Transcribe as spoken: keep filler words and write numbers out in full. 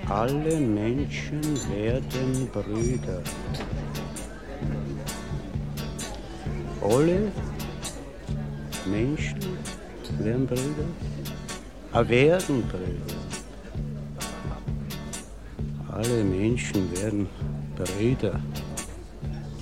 Alle Menschen werden Brüder. Alle Menschen werden Brüder? Ah, werden Brüder. Alle Menschen werden Brüder.